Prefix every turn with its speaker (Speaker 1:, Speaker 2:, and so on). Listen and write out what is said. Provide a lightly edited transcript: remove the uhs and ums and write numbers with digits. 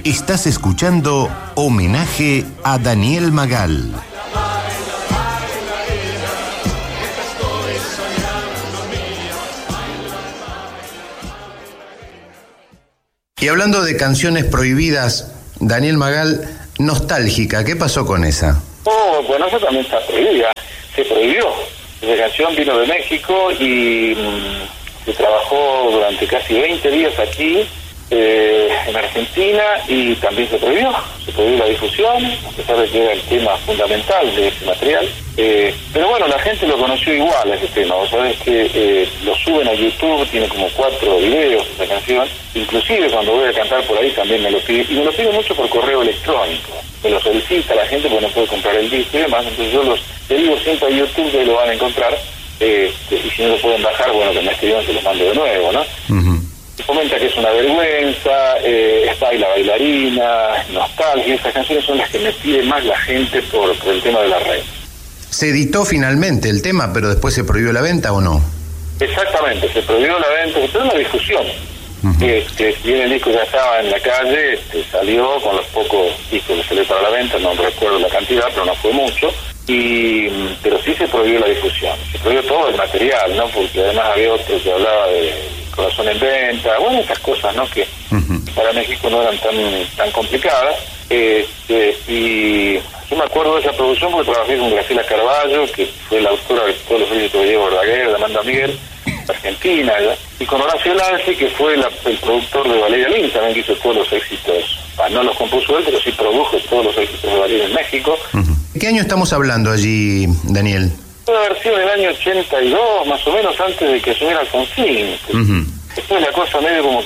Speaker 1: Estás escuchando Homenaje a Daniel Magal. Y hablando de canciones prohibidas, Daniel Magal, Nostálgica, ¿qué pasó con esa?
Speaker 2: Oh, bueno, eso también está prohibida. Se prohibió. Esa canción vino de México y se trabajó durante casi 20 días aquí, en Argentina, y también se prohibió la difusión, a pesar de que era el tema fundamental de ese material. Pero bueno, la gente lo conoció igual, ese tema. Vos sabés que lo suben a YouTube, tiene como 4 videos esa canción. Inclusive cuando voy a cantar por ahí también me lo pide, y me lo pide mucho por correo electrónico. Me lo solicita la gente porque no puede comprar el disco y demás, entonces yo le digo siempre a YouTube que lo van a encontrar, y si no lo pueden bajar, bueno, que me escriban, se los mando de nuevo, ¿no? Comenta que es una vergüenza, es Baila Bailarina, Nostalgia. Esas canciones son las que me pide más la gente por el tema de la red.
Speaker 1: ¿Se editó finalmente el tema, pero después se prohibió la venta o no?
Speaker 2: Exactamente, se prohibió la venta, se prohibió la difusión. Si bien el disco ya estaba en la calle, salió con los pocos discos que salió para la venta, no recuerdo la cantidad, pero no fue mucho. Pero sí se prohibió la difusión, se prohibió todo el material, ¿no? Porque además había otro que hablaba de Corazón en Venta, bueno, esas cosas, ¿no? Que para México no eran tan complicadas. Y yo me acuerdo de esa producción porque trabajé con Graciela Carballo, que fue la autora de todos los éxitos de Diego Verdaguer, de Amanda Miguel, Argentina, ¿ya? Y con Horacio Lance, que fue el productor de Valeria Lynch, también que hizo todos los éxitos. No los compuso él, pero sí produjo todos los éxitos de Valeria en México.
Speaker 1: ¿Qué año estamos hablando allí, Daniel?
Speaker 2: Puede haber sido en el año 82, más o menos, antes de que asumiera Alfonsín. Después la cosa medio como